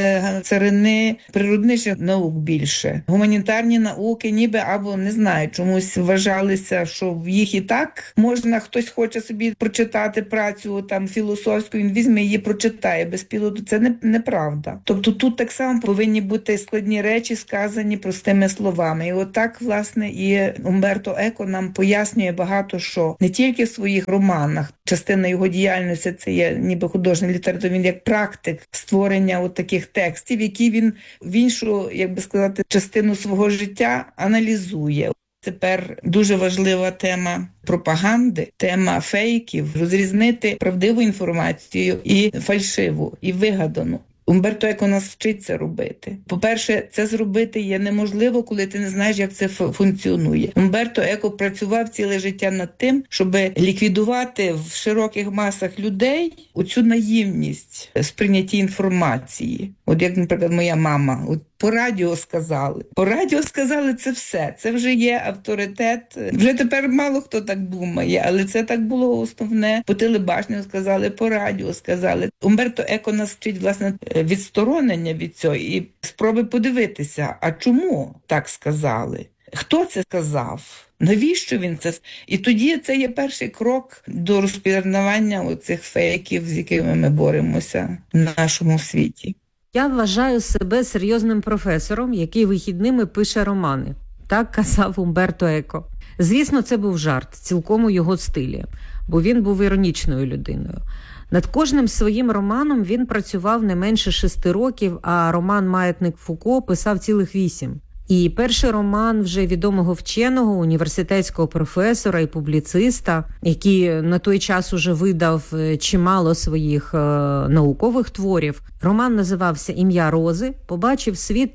царини природничих наук більше. Гуманітарні науки ніби або, не знаю, чомусь вважалися, що в їх і так можна, хтось хоче собі прочитати працю там філософську, він візьме її, прочитає без пілоту. Це неправда. Тобто тут так само повинні бути складні речі, сказані простими словами. І отак, власне, і Умберто Еко нам пояснює багато що. Не тільки в своїх романах. Частина його діяльності – це є ніби художня література. Він як практик створення от таких текстів, які він в іншу, як би сказати, частину свого життя аналізує. Тепер дуже важлива тема пропаганди, тема фейків, розрізнити правдиву інформацію і фальшиву, і вигадану. Умберто Еко нас вчить це робити. По-перше, це зробити є неможливо, коли ти не знаєш, як це функціонує. Умберто Еко працював ціле життя над тим, щоб ліквідувати в широких масах людей оцю наївність сприйняття інформації. От як, наприклад, моя мама. От по радіо сказали. По радіо сказали це все. Це вже є авторитет. Вже тепер мало хто так думає, але це так було основне. По телебаченню сказали, по радіо сказали. Умберто Еко нас вчить, власне, відсторонення від цього і спроби подивитися, а чому так сказали? Хто це сказав? Навіщо він це? І тоді це є перший крок до розпізнавання оцих фейків, з якими ми боремося в нашому світі. Я вважаю себе серйозним професором, який вихідними пише романи. Так казав Умберто Еко. Звісно, це був жарт, цілком у його стилі, бо він був іронічною людиною. Над кожним своїм романом він працював не менше 6 років, а роман «Маятник Фуко» писав цілих 8. І перший роман вже відомого вченого, університетського професора і публіциста, який на той час уже видав чимало своїх наукових творів, роман називався «Ім'я Рози», побачив світ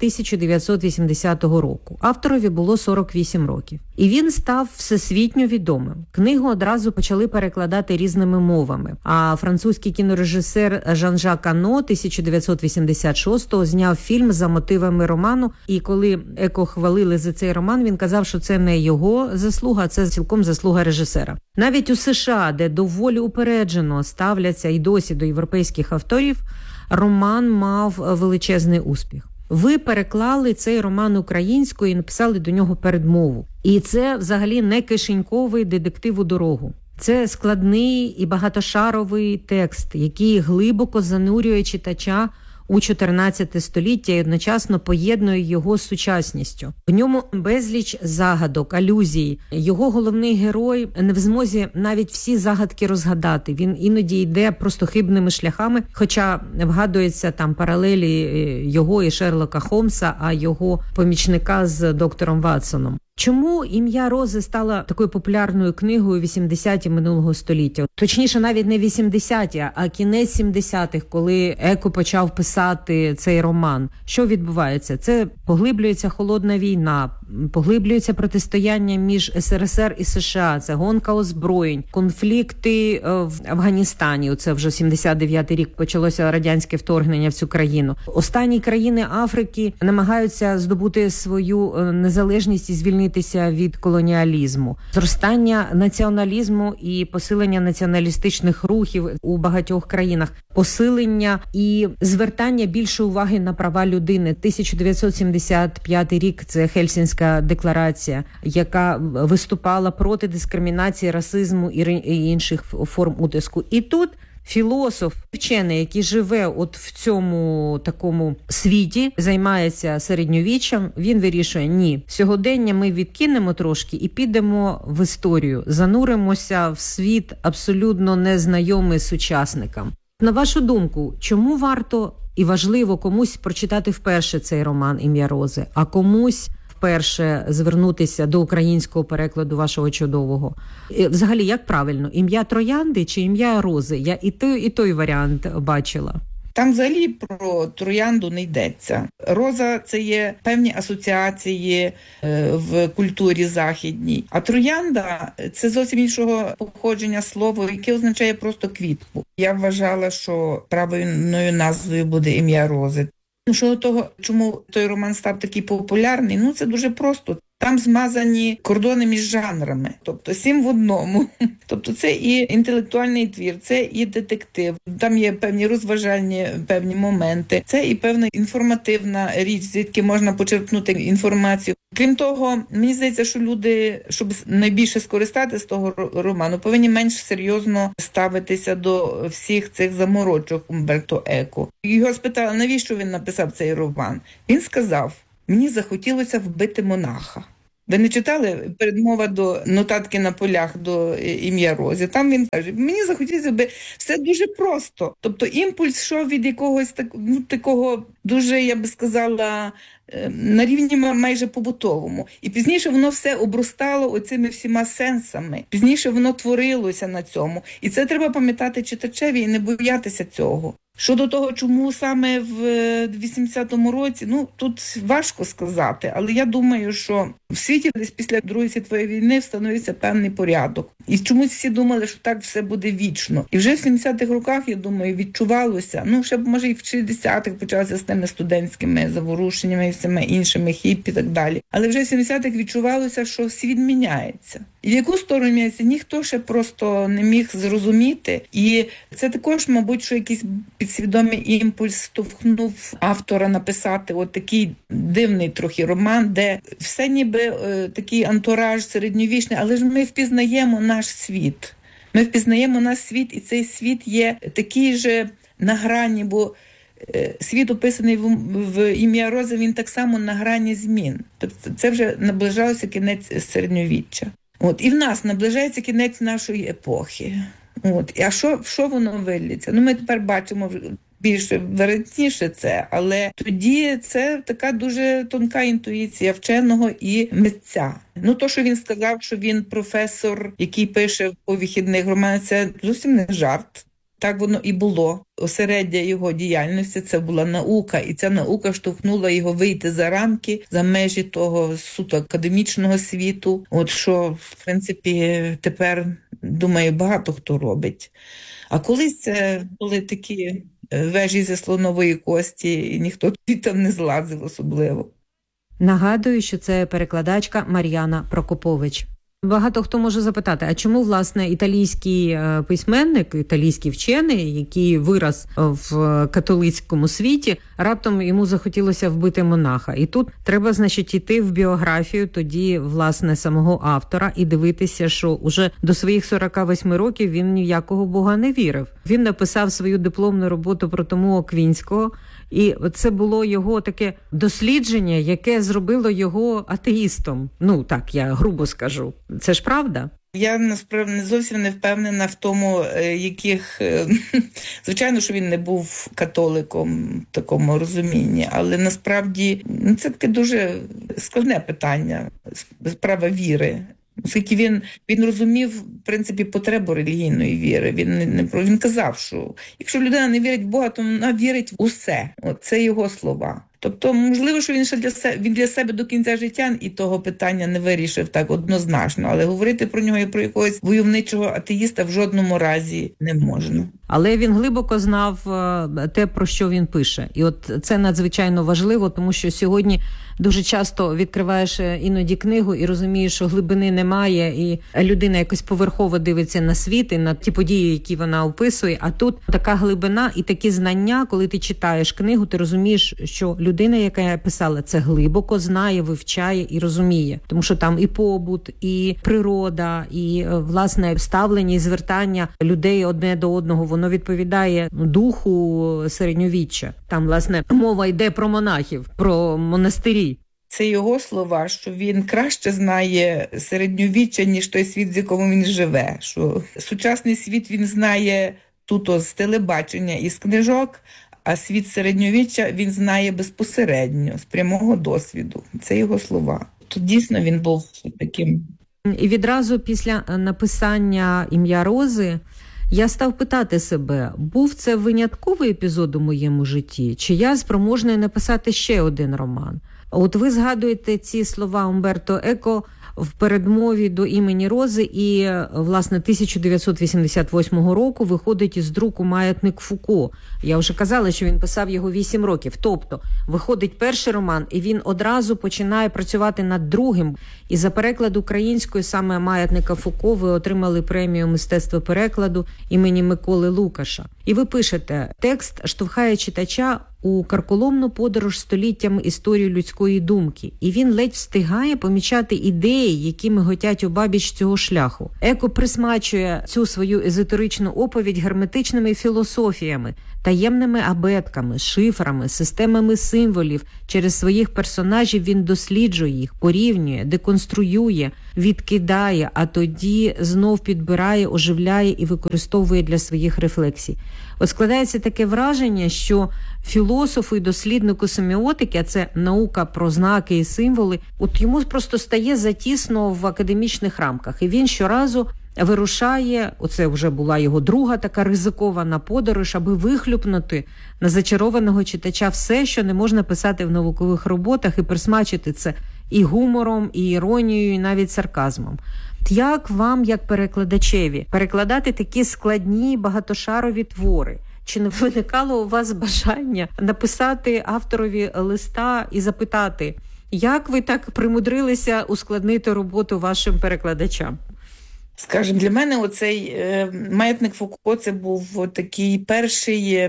1980 року. Авторові було 48 років. І він став всесвітньо відомим. Книгу одразу почали перекладати різними мовами. А французький кінорежисер Жан-Жак Ано 1986-го зняв фільм за мотивами роману, і коли Еко хвалили за цей роман, він казав, що це не його заслуга, це цілком заслуга режисера. Навіть у США, де доволі упереджено ставляться і досі до європейських авторів, роман мав величезний успіх. Ви переклали цей роман українською і написали до нього передмову. І це взагалі не кишеньковий детектив у дорогу. Це складний і багатошаровий текст, який глибоко занурює читача у 14 століття і одночасно поєднує його з сучасністю. В ньому безліч загадок, алюзій. Його головний герой не в змозі навіть всі загадки розгадати. Він іноді йде просто хибними шляхами, хоча вгадується там паралелі його і Шерлока Холмса, а його помічника з доктором Ватсоном. Чому «Ім'я Рози» стала такою популярною книгою у 80-ті минулого століття? Точніше, навіть не 80-ті, а кінець 70-х, коли Еко почав писати цей роман. Що відбувається? Це поглиблюється холодна війна, поглиблюється протистояння між СРСР і США, це гонка озброєнь, конфлікти в Афганістані. Це вже 79-й рік почалося радянське вторгнення в цю країну. Останні країни Африки намагаються здобути свою незалежність і звільнитися від колоніалізму. Зростання націоналізму і посилення націоналістичних рухів у багатьох країнах. Посилення і звертання більше уваги на права людини. 1975 рік – це Хельсінська декларація, яка виступала проти дискримінації, расизму і інших форм утиску. І тут філософ, вчений, який живе от в цьому такому світі, займається середньовіччям, він вирішує, ні, сьогодення ми відкинемо трошки і підемо в історію, зануримося в світ абсолютно незнайомий сучасникам. На вашу думку, чому варто і важливо комусь прочитати вперше цей роман «Ім'я Рози», а комусь вперше звернутися до українського перекладу вашого чудового? Взагалі, як правильно, ім'я Троянди чи ім'я Рози? Я і той варіант бачила. Там взагалі про троянду не йдеться. Роза – це є певні асоціації в культурі західній. А троянда – це зовсім іншого походження слово, яке означає просто квітку. Я вважала, що правильною назвою буде «Ім'я Рози». Щодо того, чому той роман став такий популярний, це дуже просто. Там змазані кордони між жанрами, тобто 7 в одному. Тобто це і інтелектуальний твір, це і детектив, там є певні розважальні певні моменти, це і певна інформативна річ, звідки можна почерпнути інформацію. Крім того, мені здається, що люди, щоб найбільше скористатися з того роману, повинні менш серйозно ставитися до всіх цих заморочок Умберто Еко. Його спитали, навіщо він написав цей роман. Він сказав, мені захотілося вбити монаха. Ви не читали передмова до нотатки на полях до «Ім'я Розі»? Там він каже, мені захотілося би, все дуже просто. Тобто імпульс йшов від якогось такого дуже, я би сказала, на рівні майже побутовому. І пізніше воно все обростало оцими всіма сенсами. Пізніше воно творилося на цьому. І це треба пам'ятати читачеві і не боятися цього. Щодо того, чому саме в 80-му році, тут важко сказати, але я думаю, що в світі десь після Другої світової війни встановився певний порядок. І чомусь всі думали, що так все буде вічно. І вже в 70-х роках, я думаю, відчувалося, ще може і в 60-х почалося з тими студентськими заворушеннями і всіма іншими хіппі і так далі. Але вже в 70-х відчувалося, що світ міняється. І в яку сторону міняється, ніхто ще просто не міг зрозуміти. І це також, мабуть, що якийсь підсвідомий імпульс штовхнув автора написати от такий дивний трохи роман, де все ніби такий антураж середньовічний, але ж ми впізнаємо наш світ. Ми впізнаємо наш світ, і цей світ є такий же на грані, бо світ, описаний в «Ім'я Рози», він так само на грані змін. Тобто це вже наближався кінець середньовіччя. І в нас наближається кінець нашої епохи. А що воно виліться? Ми тепер бачимо більш вероятніше це, але тоді це така дуже тонка інтуїція вченого і митця. То, що він сказав, що він професор, який пише по вихідних романах, це зовсім не жарт. Так воно і було. Осереддя його діяльності – це була наука, і ця наука штовхнула його вийти за рамки, за межі того суто академічного світу. Що, в принципі, тепер, думаю, багато хто робить. А колись це були такі вежі зі слонової кості, і ніхто там не злазив особливо. Нагадую, що це перекладачка Мар'яна Прокопович. Багато хто може запитати, а чому, власне, італійський письменник, італійський вчений, який вирос в католицькому світі, раптом йому захотілося вбити монаха. І тут треба, йти в біографію тоді, власне, самого автора і дивитися, що уже до своїх 48 років він ніякого Бога не вірив. Він написав свою дипломну роботу про Тому Аквінського, і це було його таке дослідження, яке зробило його атеїстом. Так, я грубо скажу. Це ж правда? Я, насправді, зовсім не впевнена в тому, яких... Звичайно, що він не був католиком в такому розумінні, але насправді це таке дуже складне питання, справа віри. Оскільки він розумів, в принципі, потребу релігійної віри. Він казав, що якщо людина не вірить в Бога, то вона вірить в усе. Це його слова. Тобто, можливо, що він для себе до кінця життя і того питання не вирішив так однозначно, але говорити про нього як про якогось войовничого атеїста в жодному разі не можна. Але він глибоко знав те, про що він пише. І це надзвичайно важливо, тому що сьогодні дуже часто відкриваєш іноді книгу і розумієш, що глибини немає, і людина якось поверхово дивиться на світ і на ті події, які вона описує. А тут така глибина і такі знання, коли ти читаєш книгу, ти розумієш, що людина, яка писала, це глибоко знає, вивчає і розуміє. Тому що там і побут, і природа, і, власне, ставлення і звертання людей одне до одного, воно воно відповідає духу середньовіччя. Там, власне, мова йде про монахів, про монастирі. Це його слова, що він краще знає середньовіччя, ніж той світ, в якому він живе. Що сучасний світ він знає туто з телебачення і з книжок, а світ середньовіччя він знає безпосередньо, з прямого досвіду. Це його слова. Тут дійсно він був таким. І відразу після написання «Ім'я Рози» я став питати себе, був це винятковий епізод у моєму житті, чи я спроможний написати ще один роман? От ви згадуєте ці слова Умберто Еко в передмові до «Імені Рози», і, власне, 1988 року виходить із друку «Маятник Фуко». Я вже казала, що він писав його 8 років. Тобто, виходить перший роман, і він одразу починає працювати над другим. І за переклад українською саме «Маятника Фуко» ви отримали премію мистецтва перекладу імені Миколи Лукаша. І ви пишете, текст штовхає читача у карколомну подорож століттями історії людської думки. І він ледь встигає помічати ідеї, які миготять обабіч цього шляху. Еко присмачує цю свою езотеричну оповідь герметичними філософіями, таємними абетками, шифрами, системами символів. Через своїх персонажів він досліджує їх, порівнює, деконструює, відкидає, а тоді знов підбирає, оживляє і використовує для своїх рефлексій. От складається таке враження, що філософу і досліднику семіотики, а це наука про знаки і символи, от йому просто стає затісно в академічних рамках. І він щоразу вирушає, оце вже була його друга така ризикована подорож, аби вихлюпнути на зачарованого читача все, що не можна писати в наукових роботах, і присмачити це і гумором, і іронією, і навіть сарказмом. Як вам, як перекладачеві, перекладати такі складні багатошарові твори? Чи не виникало у вас бажання написати авторові листа і запитати, як ви так примудрилися ускладнити роботу вашим перекладачам? Скажімо, для мене оцей «Маятник Фуко» це був такий перший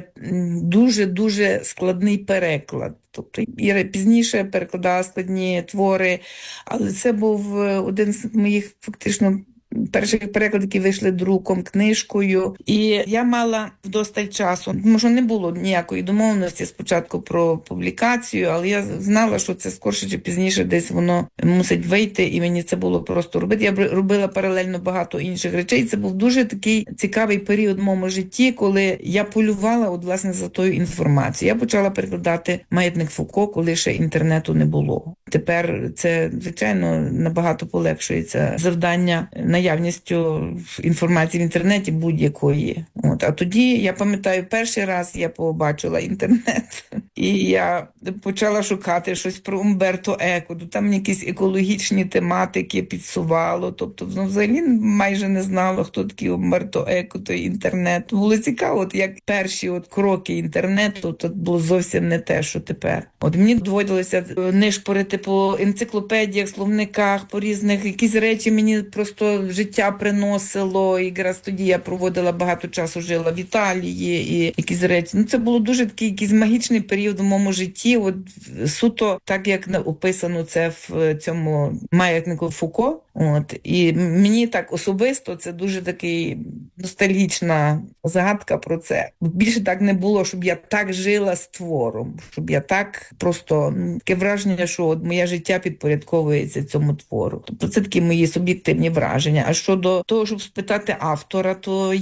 дуже-дуже складний переклад. Тобто я пізніше перекладала складні твори, але це був один з моїх фактично перших перекладів, які вийшли друком, книжкою. І я мала вдосталь часу, тому що не було ніякої домовленості спочатку про публікацію, але я знала, що це скорше чи пізніше десь воно мусить вийти, і мені це було просто робити. Я робила паралельно багато інших речей. Це був дуже такий цікавий період в моєму житті, коли я полювала от, власне, за тою інформацією. Я почала перекладати «Маятник Фуко», коли ще інтернету не було. Тепер це, звичайно, набагато полегшується завдання наявністю інформації в інтернеті будь-якої. От. А тоді, я пам'ятаю, перший раз я побачила інтернет, і я почала шукати щось про Умберто Еко. Там якісь екологічні тематики підсувало, тобто взагалі майже не знала, хто такий Умберто Еко, той інтернет. Було цікаво, от як перші кроки інтернету, то було зовсім не те, що тепер. От мені доводилося нишпорити по енциклопедіях, словниках, по різних, якісь речі мені просто життя приносило, і якраз тоді я проводила багато часу, жила в Італії, і якісь речі. Це було дуже такий якийсь магічний період в моєму житті, от суто так, як описано це в цьому «Маятнику Фуко». От. І мені так особисто це дуже такий ностальгічна згадка про це. Більше так не було, щоб я так жила з твором, щоб я так просто, таке враження, що от моє життя підпорядковується цьому твору. Тобто це такі мої суб'єктивні враження. А щодо того, щоб спитати автора, то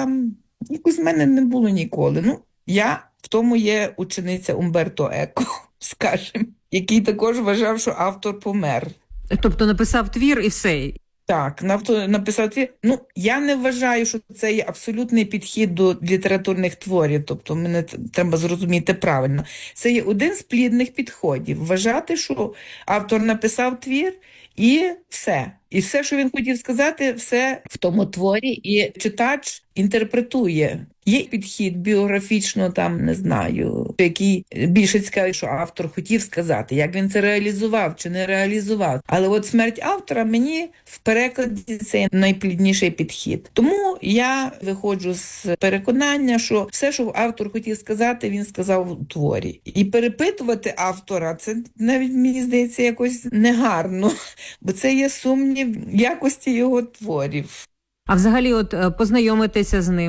якось в мене не було ніколи. Я в тому є учениця Умберто Еко, скажімо, який також вважав, що автор помер. Тобто написав твір і все? Так, написав твір. Я не вважаю, що це є абсолютний підхід до літературних творів, тобто мене треба зрозуміти правильно. Це є один з плідних підходів. Вважати, що автор написав твір і все. І все, що він хотів сказати, все в тому творі, і читач інтерпретує. Є підхід біографічно, там, не знаю, який більше цікавий, що автор хотів сказати, як він це реалізував чи не реалізував. Але от смерть автора мені в перекладі це найплідніший підхід. Тому я виходжу з переконання, що все, що автор хотів сказати, він сказав у творі. І перепитувати автора, це навіть, мені здається, якось негарно, бо це є сумнів якості його творів. А взагалі, от познайомитися з ним,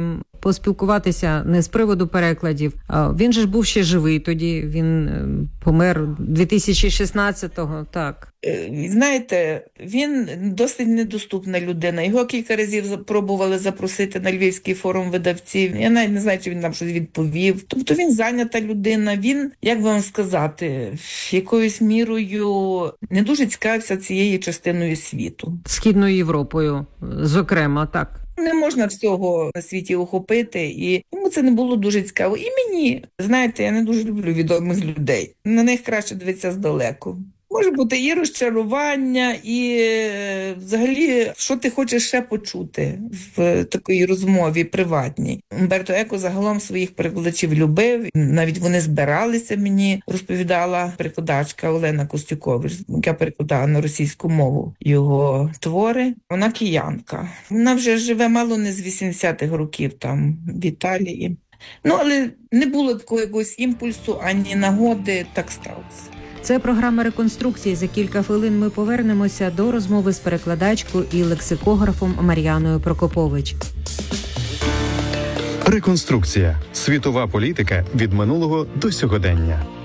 поспілкуватися не з приводу перекладів. Він же ж був ще живий тоді, він помер 2016-го, так. Знаєте, він досить недоступна людина. Його кілька разів пробували запросити на Львівський форум видавців. Я навіть не знаю, чи він нам щось відповів. Тобто він зайнята людина. Він, як вам сказати, якоюсь мірою не дуже цікавився цією частиною світу. Східною Європою, зокрема, так. Не можна всього на світі охопити, і йому це не було дуже цікаво. І мені, знаєте, я не дуже люблю відомих людей. На них краще дивитися здалеку. Може бути і розчарування, і взагалі, що ти хочеш ще почути в такій розмові приватній. Умберто Еко загалом своїх перекладачів любив, навіть вони збиралися, мені розповідала перекладачка Олена Костюкович, яка перекладала на російську мову його твори. Вона киянка. Вона вже живе мало не з 80-х років там в Італії. Але не було такого якогось імпульсу, ані нагоди, так сталося. Це програма «Реконструкції». За кілька хвилин ми повернемося до розмови з перекладачкою і лексикографом Мар'яною Прокопович. Реконструкція. Світова політика від минулого до сьогодення.